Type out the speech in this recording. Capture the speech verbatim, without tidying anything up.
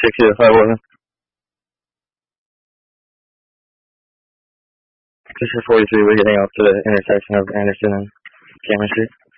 sixty to five eleven. This is forty-three. We're getting off to the intersection of Anderson and Cameron Street.